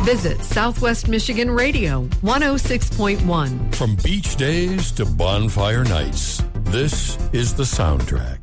Visit Southwest Michigan Radio 106.1. From beach days to bonfire nights, this is the soundtrack.